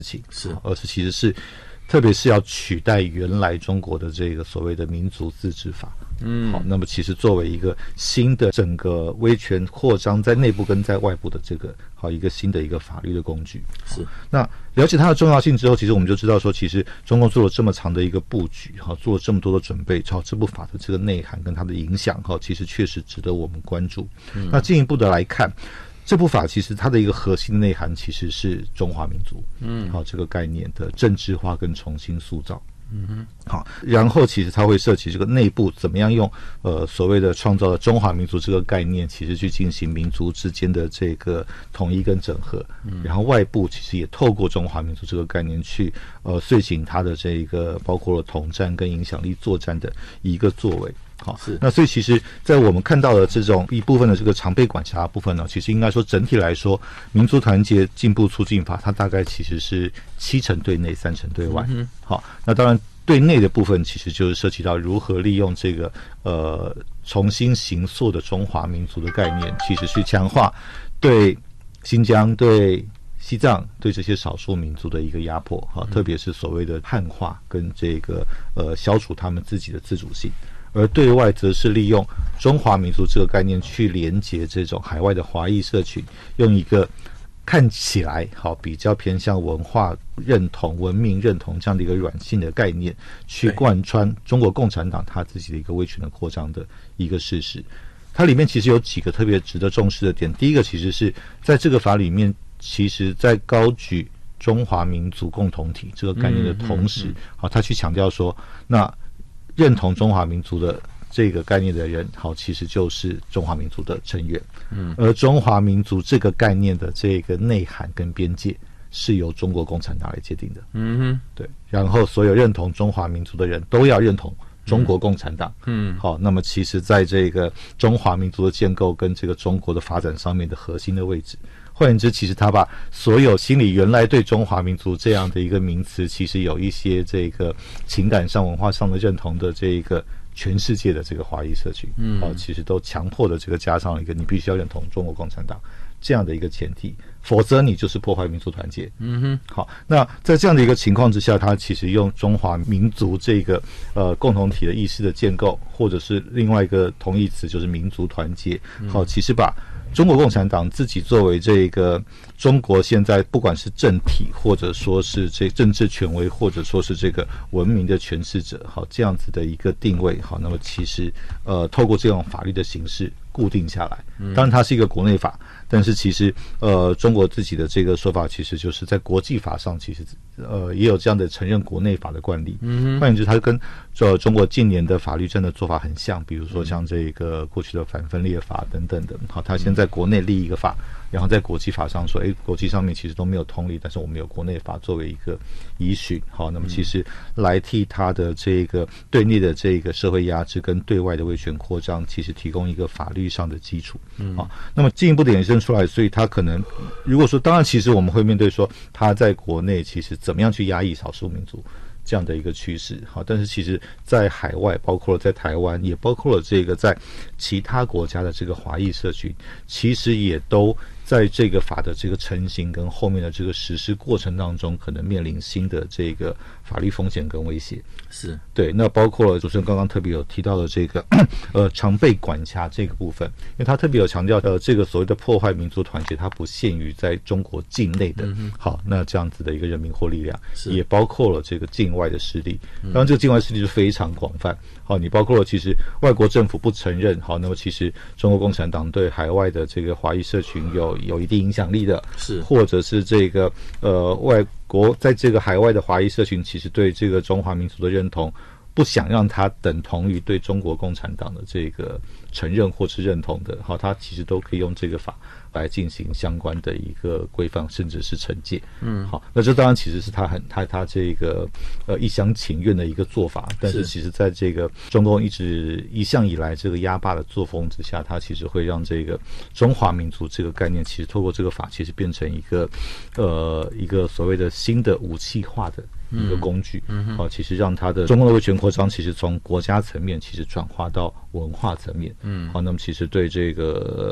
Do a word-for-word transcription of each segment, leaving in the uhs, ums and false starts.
情， 是， 而是其实是特别是要取代原来中国的这个所谓的民族自治法。嗯，好，那么其实作为一个新的整个威权扩张在内部跟在外部的这个好一个新的一个法律的工具。 是， 那了解它的重要性之后，其实我们就知道说，其实中共做了这么长的一个布局，哈，做了这么多的准备，朝这部法的这个内涵跟它的影响，哈，其实确实值得我们关注。嗯，那进一步的来看，这部法其实它的一个核心的内涵其实是中华民族，嗯，好，这个概念的政治化跟重新塑造。嗯哼，好，然后其实它会涉及这个内部怎么样用呃所谓的创造的中华民族这个概念，其实去进行民族之间的这个统一跟整合。嗯，然后外部其实也透过中华民族这个概念去呃遂行它的这个包括了统战跟影响力作战的一个作为。好，是那所以其实在我们看到的这种一部分的这个常被管辖的部分呢，其实应该说整体来说，民族团结进步促进法它大概其实是七成对内，三成对外。嗯，好，那当然对内的部分其实就是涉及到如何利用这个呃重新形塑的中华民族的概念，其实去强化对新疆、对西藏、对这些少数民族的一个压迫，哈，特别是所谓的汉化跟这个呃消除他们自己的自主性。而对外则是利用中华民族这个概念去连接这种海外的华裔社群，用一个看起来好比较偏向文化认同、文明认同这样的一个软性的概念，去贯穿中国共产党他自己的一个威权的扩张的一个事实。它里面其实有几个特别值得重视的点。第一个其实是在这个法里面，其实在高举中华民族共同体这个概念的同时，嗯嗯嗯好，他去强调说，那认同中华民族的这个概念的人，好，其实就是中华民族的成员。嗯，而中华民族这个概念的这个内涵跟边界是由中国共产党来界定的。嗯哼，对。然后所有认同中华民族的人都要认同中国共产党。嗯，好，那么其实在这个中华民族的建构跟这个中国的发展上面的核心的位置。换言之，其实他把所有心里原来对中华民族这样的一个名词，其实有一些这个情感上、文化上的认同的这一个全世界的这个华裔社群，嗯，哦，其实都强迫的这个加上一个你必须要认同中国共产党这样的一个前提，否则你就是破坏民族团结。嗯哼，好，那在这样的一个情况之下，他其实用中华民族这个呃共同体的意识的建构，或者是另外一个同义词就是民族团结，好，其实把中国共产党自己作为这个中国现在不管是政体，或者说是这政治权威，或者说是这个文明的诠释者，好，这样子的一个定位，好，那么其实呃透过这种法律的形式固定下来。当然它是一个国内法，但是其实呃中国自己的这个说法，其实就是在国际法上其实呃也有这样的承认国内法的惯例。嗯，换言之，它跟呃中国近年的法律真的做法很像，比如说像这个过去的反分裂法等等的。好，它现在国内立一个法，然后在国际法上说，哎，国际上面其实都没有通例，但是我们有国内法作为一个依循。好，那么其实来替它的这个对内的这个社会压制跟对外的威权扩张，其实提供一个法律上的基础。嗯，好，那么进一步的衍生出来，所以它可能如果说，当然其实我们会面对说，它在国内其实怎么样去压抑少数民族这样的一个趋势。好，但是其实在海外，包括了在台湾，也包括了这个在其他国家的这个华裔社群，其实也都在这个法的这个成型跟后面的这个实施过程当中，可能面临新的这个法律风险跟威胁。是对，那包括了主持人刚刚特别有提到的这个呃常被管辖这个部分，因为他特别有强调呃这个所谓的破坏民族团结，它不限于在中国境内的、嗯、好那这样子的一个人民或力量，也包括了这个境外的势力。当然这个境外势力是非常广泛。好，你包括了其实外国政府不承认，好，那么其实中国共产党对海外的这个华裔社群有有一定影响力的，是或者是这个呃外国在这个海外的华裔社群，其实对这个中华民族的认同，不想让它等同于对中国共产党的这个承认或是认同的，好，它其实都可以用这个法来进行相关的一个规范，甚至是惩戒。嗯，好，那这当然其实是他很他他这个呃一厢情愿的一个做法，但是其实在这个中共一直一向以来这个压霸的作风之下，它其实会让这个中华民族这个概念，其实透过这个法，其实变成一个呃一个所谓的新的武器化的一个工具。嗯，好、嗯，其实让它的中共的威权扩张，其实从国家层面其实转化到文化层面。嗯，好，那么其实对这个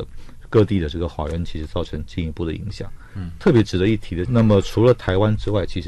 各地的这个华人其实造成进一步的影响。嗯，特别值得一提的，那么除了台湾之外，其实